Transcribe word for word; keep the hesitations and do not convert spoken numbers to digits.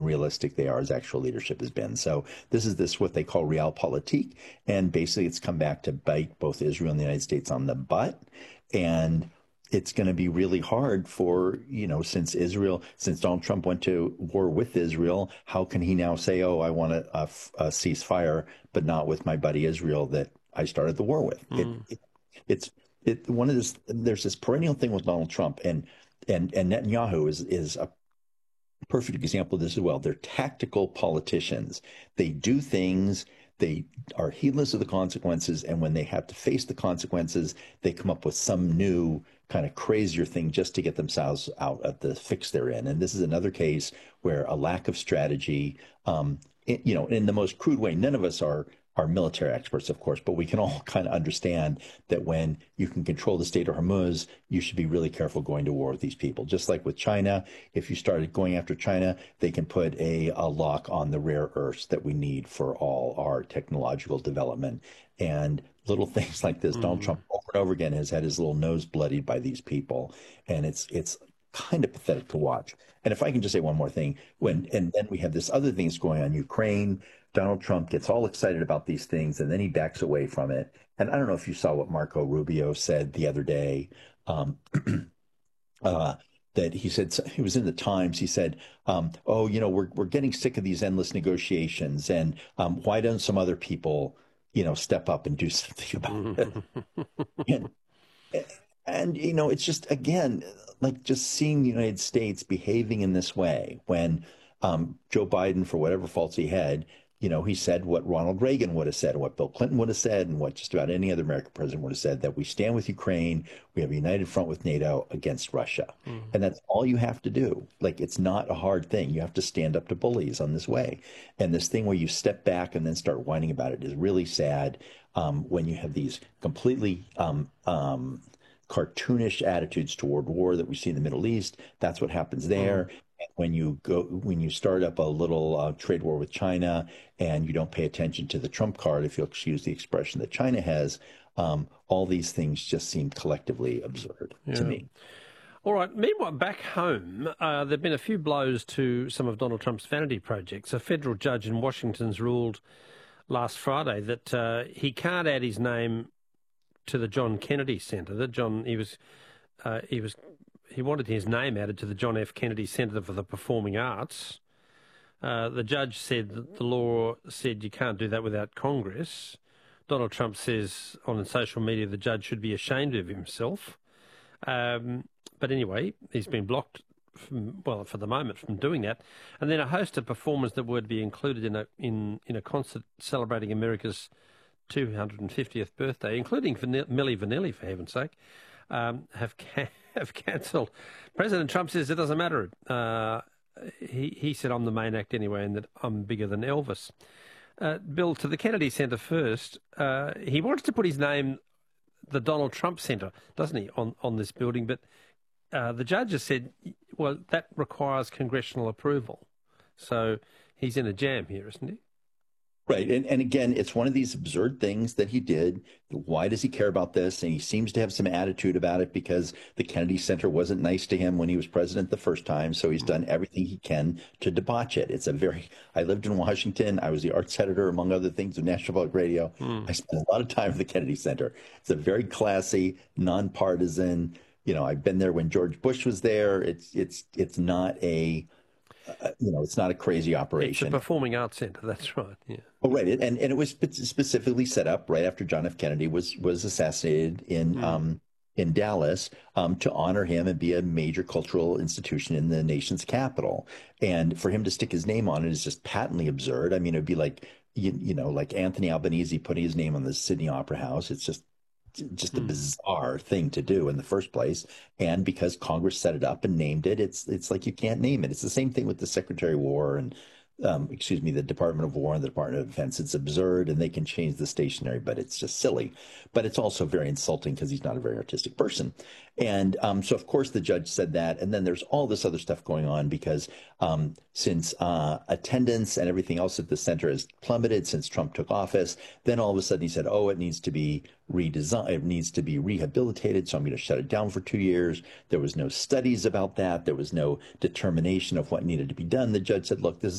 unrealistic they are as actual leadership has been. So this is this what they call realpolitik, and basically it's come back to bite both Israel and the United States on the butt. And it's going to be really hard for, you know, since Israel, since Donald Trump went to war with Israel, how can he now say, oh, I want a, a, a ceasefire, but not with my buddy Israel that I started the war with? Mm. It, it, it's it, one of this, there's this perennial thing with Donald Trump, and and, and Netanyahu is, is a perfect example of this as well. They're tactical politicians. They do things. They are heedless of the consequences, and when they have to face the consequences, they come up with some new kind of crazier thing just to get themselves out of the fix they're in. And this is another case where a lack of strategy, um, it, you know, in the most crude way, none of us are are military experts, of course, but we can all kind of understand that when you can control the Strait of Hormuz, you should be really careful going to war with these people. Just like with China, if you started going after China, they can put a, a lock on the rare earths that we need for all our technological development. And little things like this, mm-hmm. Donald Trump over and over again has had his little nose bloodied by these people. And it's it's kind of pathetic to watch. And if I can just say one more thing, when and then we have this other thing that's going on in Ukraine. Donald Trump gets all excited about these things, and then he backs away from it. And I don't know if you saw what Marco Rubio said the other day, um, uh, that he said, he was in the Times, he said, um, oh, you know, we're we're getting sick of these endless negotiations, and um, why don't some other people, you know, step up and do something about it? and, and, you know, it's just, again, like just seeing the United States behaving in this way when um, Joe Biden, for whatever faults he had, you know, he said what Ronald Reagan would have said, and what Bill Clinton would have said, and what just about any other American president would have said, that we stand with Ukraine, we have a united front with NATO against Russia. Mm-hmm. And that's all you have to do. Like, it's not a hard thing. You have to stand up to bullies on this way. And this thing where you step back and then start whining about it is really sad um, when you have these completely um, um, cartoonish attitudes toward war that we see in the Middle East. That's what happens there. Mm-hmm. When you go, when you start up a little uh, trade war with China, and you don't pay attention to the trump card, if you'll excuse the expression that China has, um, all these things just seem collectively absurd yeah. to me. All right. Meanwhile, back home, uh, there have been a few blows to some of Donald Trump's vanity projects. A federal judge in Washington's ruled last Friday that uh, he can't add his name to the John Kennedy Center. That John, he was, uh, he was. He wanted his name added to the John F. Kennedy Center for the Performing Arts. Uh, the judge said that the law said you can't do that without Congress. Donald Trump says on social media the judge should be ashamed of himself. Um, but anyway, he's been blocked, from, well, for the moment, from doing that. And then a host of performers that would be included in a in, in a concert celebrating America's two hundred fiftieth birthday, including Van- Milli Vanilli, for heaven's sake, um, have ca- have cancelled. President Trump says it doesn't matter. Uh, he he said I'm the main act anyway, and that I'm bigger than Elvis. Uh, Bill, to the Kennedy Center first. Uh, he wants to put his name, the Donald Trump Center, doesn't he, on on this building? But uh, the judge has said, well, that requires congressional approval. So he's in a jam here, isn't he? Right. And, and again, it's one of these absurd things that he did. Why does he care about this? And he seems to have some attitude about it because the Kennedy Center wasn't nice to him when he was president the first time. So he's done everything he can to debauch it. It's a very, I lived in Washington. I was the arts editor, among other things, of National Public Radio. Hmm. I spent a lot of time at the Kennedy Center. It's a very classy, nonpartisan, you know, I've been there when George Bush was there. It's, it's, it's not a, Uh, you know, it's not a crazy operation. It's a performing arts center. That's right. Yeah. Oh, right. And and it was specifically set up right after John F. Kennedy was was assassinated in mm. um, in Dallas um, to honor him and be a major cultural institution in the nation's capital. And for him to stick his name on it is just patently absurd. I mean, it'd be like you, you know, like Anthony Albanese putting his name on the Sydney Opera House. It's just just a bizarre thing to do in the first place. And because Congress set it up and named it, it's it's like you can't name it. It's the same thing with the Secretary of War and, um, excuse me, the Department of War and the Department of Defense. It's absurd, and they can change the stationery, but it's just silly. But it's also very insulting because he's not a very artistic person. And um, so, of course, the judge said that. And then there's all this other stuff going on because um, since uh, attendance and everything else at the center has plummeted since Trump took office, then all of a sudden he said, oh, it needs to be redesigned, it needs to be rehabilitated, so I'm going to shut it down for two years. There was no studies about that. There was no determination of what needed to be done. The judge said, look, this is